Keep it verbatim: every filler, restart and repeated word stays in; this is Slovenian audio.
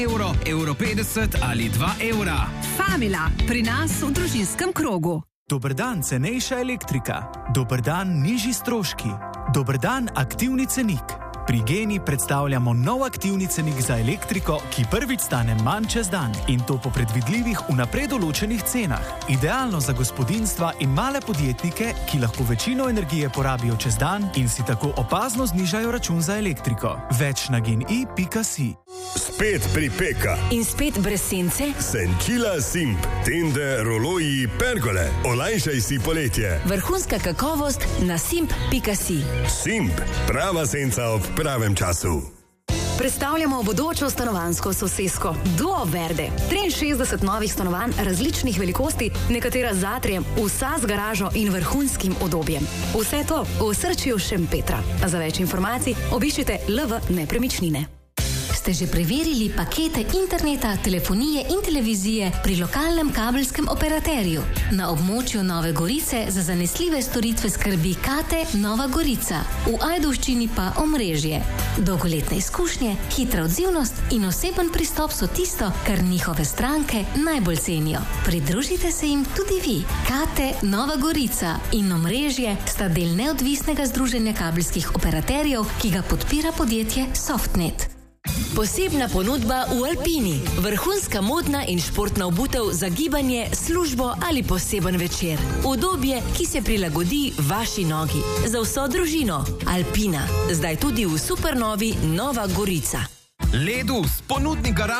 evro, evro petdeset ali dva evra. Famila, pri nas v družinskem krogu. Dober dan, cenejša elektrika. Dober dan, nižji stroški. Dober dan, aktivni cenik. Pri Geni predstavljamo nov aktivni cenik za elektriko, ki prvič stane manj čez dan in to po predvidljivih vnaprej določenih cenah. Idealno za gospodinjstva in male podjetnike, ki lahko večino energije porabijo čez dan in si tako opazno znižajo račun za elektriko. Več na geni pika si. Spet pripeka. In spet brez sence. Senčila Simp. Tende, roloji, pergole. Olajšaj si poletje. Vrhunska kakovost na simp pika si. Simp. Prava senca ob pravem času. Predstavljamo bodočo stanovanjsko sosesko Duo Verde. triinšestdeset novih stanovanj različnih velikosti, nekatera z atrijem, vsa z garažo in vrhunskim udobjem. Vse to v osrčju Šempetra. Za več informacij obiščite L V Nepremičnine. Ste že preverili pakete interneta, telefonije in televizije pri lokalnem kabelskem operaterju? Na območju Nove Gorice za zanesljive storitve skrbi Kate Nova Gorica, v Ajdovščini pa omrežje. Dolgoletne izkušnje, hitra odzivnost in oseben pristop so tisto, kar njihove stranke najbolj cenijo. Pridružite se jim tudi vi. Kate Nova Gorica in omrežje sta del neodvisnega združenja kabelskih operaterjev, ki ga podpira podjetje Softnet. Posebna ponudba v Alpini. Vrhunska modna in športna obutev za gibanje, službo ali poseben večer. Udobje, ki se prilagodi vaši nogi. Za vso družino. Alpina. Zdaj tudi v supernovi Nova Gorica. Ledus, ponudnik garaž